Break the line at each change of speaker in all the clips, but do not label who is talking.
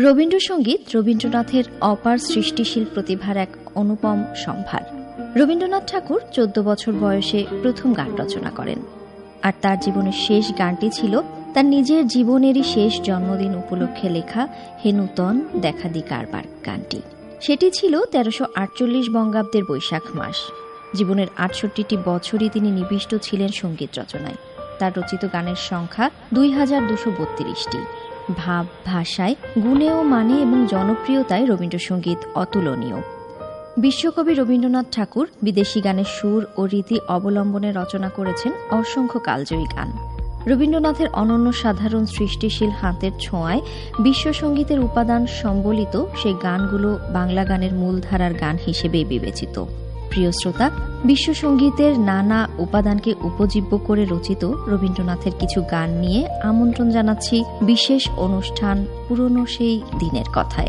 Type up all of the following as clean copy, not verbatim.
রবীন্দ্রসঙ্গীত রবীন্দ্রনাথের অপার সৃষ্টিশীল প্রতিভার এক অনুপম সম্ভার। রবীন্দ্রনাথ ঠাকুর 14 বছর বয়সে প্রথম গান রচনা করেন, আর তার জীবনের শেষ গানটি ছিল তার নিজের জীবনেরই শেষ জন্মদিন উপলক্ষে লেখা হে নূতন দেখা দি কারবার গানটি। সেটি ছিল 1348 বঙ্গাব্দের বৈশাখ মাস। জীবনের 68টি বছরই তিনি নিবিষ্ট ছিলেন সঙ্গীত রচনায়। তার রচিত গানের সংখ্যা 2232টি। ভাব, ভাষায়, গুণে ও মানে এবং জনপ্রিয়তায় রবীন্দ্রসঙ্গীত অতুলনীয়। বিশ্বকবি রবীন্দ্রনাথ ঠাকুর বিদেশি গানের সুর ও রীতি অবলম্বনে রচনা করেছেন অসংখ্য কালজয়ী গান। রবীন্দ্রনাথের অনন্য সাধারণ সৃষ্টিশীল হাতের ছোঁয়ায় বিশ্বসঙ্গীতের উপাদান সম্বলিত সেই গানগুলো বাংলা গানের মূলধারার গান হিসেবেই বিবেচিত। প্রিয় শ্রোতা, বিশ্বসঙ্গীতের নানা উপাদানকে উপজীব্য করে রচিত রবীন্দ্রনাথের কিছু গান নিয়ে আমন্ত্রণ জানাচ্ছি বিশেষ অনুষ্ঠান পুরনো সেই দিনের কথায়।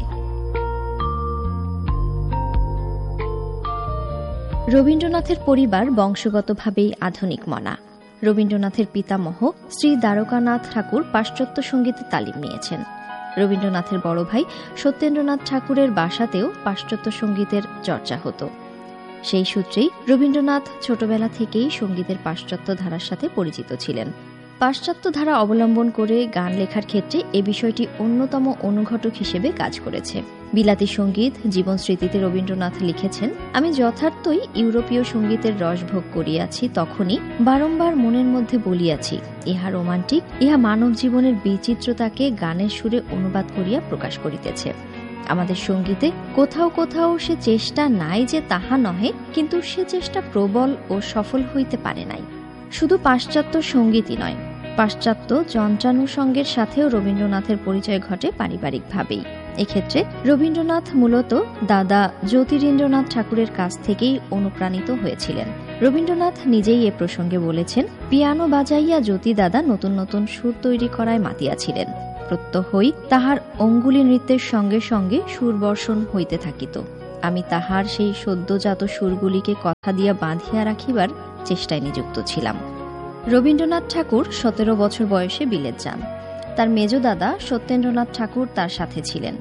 রবীন্দ্রনাথের পরিবার বংশগতভাবেই আধুনিক মনা। রবীন্দ্রনাথের পিতামহ শ্রী দ্বারকানাথ ঠাকুর পাশ্চাত্য সঙ্গীতে তালিম নিয়েছেন। রবীন্দ্রনাথের বড় ভাই সত্যেন্দ্রনাথ ঠাকুরের বাসাতেও পাশ্চাত্য সঙ্গীতের চর্চা হতো। সেই সূত্রেই রবীন্দ্রনাথ ছোটবেলা থেকেই সঙ্গীতের পাশ্চাত্য ধারার সাথে পরিচিত ছিলেন। পাশ্চাত্য ধারা অবলম্বন করে গান লেখার ক্ষেত্রে এ বিষয়টি অন্যতম অনুঘটক হিসেবে কাজ করেছে। বিলাতী সঙ্গীত জীবন স্মৃতিতে রবীন্দ্রনাথ লিখেছেন, আমি যথার্থই ইউরোপীয় সঙ্গীতের রস ভোগ করিয়াছি, তখনই বারংবার মনের মধ্যে বলিয়াছি, ইহা রোমান্টিক, ইহা মানব জীবনের বিচিত্রতাকে গানের সুরে অনুবাদ করিয়া প্রকাশ করিতেছে। আমাদের সঙ্গীতে কোথাও কোথাও সে চেষ্টা নাই যে তাহা নহে, কিন্তু সে চেষ্টা প্রবল ও সফল হইতে পারে নাই। শুধু পাশ্চাত্য সঙ্গীতই নয়, পাশ্চাত্য যন্ত্রানুষঙ্গের সাথেও রবীন্দ্রনাথের পরিচয় ঘটে পারিবারিকভাবেই। এক্ষেত্রে রবীন্দ্রনাথ মূলত দাদা জ্যোতিরিন্দ্রনাথ ঠাকুরের কাছ থেকেই অনুপ্রাণিত হয়েছিলেন। রবীন্দ্রনাথ নিজেই এ প্রসঙ্গে বলেছেন, পিয়ানো বাজাইয়া জ্যোতি দাদা নতুন নতুন সুর তৈরি করায় মাতিয়াছিলেন। প্রত্যহই তাহার অঙ্গুলি নৃত্যের সঙ্গে সঙ্গে সুরবর্ষণ হইতে থাকিত। আমি তাহার সেই সদ্যজাত সুরগুলিকে কথা দিয়া বাঁধিয়া রাখিবার চেষ্টায় নিযুক্ত ছিলাম। রবীন্দ্রনাথ ঠাকুর 17 বছর বয়সে বিলেত যান। তার মেজ দাদা সত্যেন্দ্রনাথ ঠাকুর তার সাথে ছিলেন।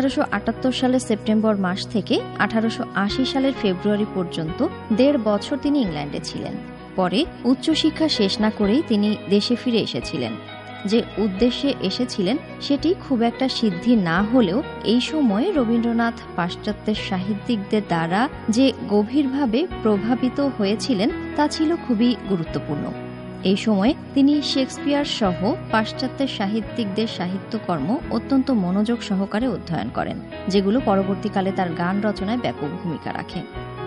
1878 সালের সেপ্টেম্বর মাস থেকে 1880 সালের ফেব্রুয়ারি পর্যন্ত 1.5 বছর তিনি ইংল্যান্ডে ছিলেন। পরে উচ্চশিক্ষা শেষ না করেই তিনি দেশে ফিরে এসেছিলেন। যে উদ্দেশ্যে এসেছিলেন সেটি খুব একটা সিদ্ধি না হলেও এই সময়ে রবীন্দ্রনাথ পাশ্চাত্যের সাহিত্যিকদের দ্বারা যে গভীরভাবে প্রভাবিত হয়েছিলেন তা ছিল খুবই গুরুত্বপূর্ণ। এই সময়ে তিনি শেক্সপিয়ার সহ পাশ্চাত্যের সাহিত্যিকদের সাহিত্যকর্ম অত্যন্ত মনোযোগ সহকারে অধ্যয়ন করেন, যেগুলো পরবর্তীকালে তার গান রচনায় ব্যাপক ভূমিকা রাখে।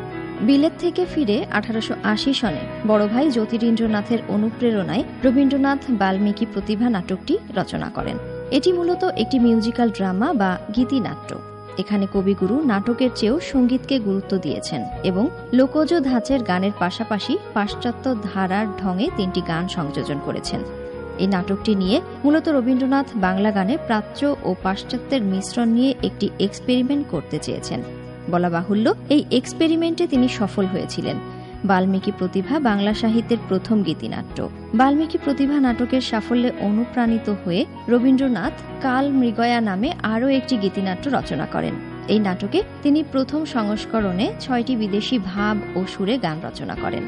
বিলেত থেকে ফিরে 1880 সনে বড় ভাই জ্যোতিরিন্দ্রনাথের অনুপ্রেরণায় রবীন্দ্রনাথ বাল্মীকি প্রতিভা নাটকটি রচনা করেন। এটি মূলত একটি মিউজিক্যাল ড্রামা বা গীতিনাট্য। এখানে কবিগুরু নাটকের চেয়েও সঙ্গীতকে গুরুত্ব দিয়েছেন এবং লোকজ ধাঁচের গানের পাশাপাশি পাশ্চাত্য ধারার ঢঙে 3টি গান সংযোজন করেছেন। এই নাটকটি নিয়ে মূলত রবীন্দ্রনাথ বাংলা গানে প্রাচ্য ও পাশ্চাত্যের মিশ্রণ নিয়ে একটি এক্সপেরিমেন্ট করতে চেয়েছেন। বলা বাহুল্য, এই এক্সপেরিমেন্টে তিনি সফল হয়েছিলেন। বাল্মীকি প্রতিভা বাংলা সাহিত্যের প্রথম গীতিনাট্য। বাল্মীকি প্রতিভা নাটকের সাফল্যে অনুপ্রাণিত হয়ে রবীন্দ্রনাথ কাল মৃগয়া নামে আরও একটি গীতিনাট্য রচনা করেন। এই নাটকে তিনি প্রথম সংস্করণে 6টি বিদেশি ভাব ও সুরে গান রচনা করেন।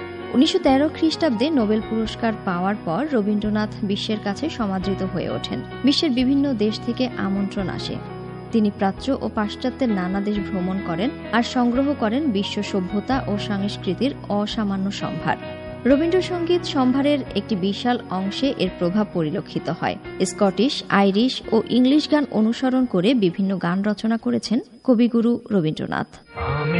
1913 খ্রিস্টাব্দে নোবেল পুরস্কার পাওয়ার পর রবীন্দ্রনাথ বিশ্বের কাছে সমাদৃত হয়ে ওঠেন। বিশ্বের বিভিন্ন দেশ থেকে আমন্ত্রণ আসে। তিনি প্রাচ্য ও পাশ্চাত্যের নানা দেশ ভ্রমণ করেন আর সংগ্রহ করেন বিশ্ব সভ্যতা ও সংস্কৃতির অসামান্য সম্ভার। রবীন্দ্রসঙ্গীত সম্ভারের একটি বিশাল অংশে এর প্রভাব পরিলক্ষিত হয়। স্কটিশ, আইরিশ ও ইংলিশ গান অনুসরণ করে বিভিন্ন গান রচনা করেছেন কবিগুরু রবীন্দ্রনাথ।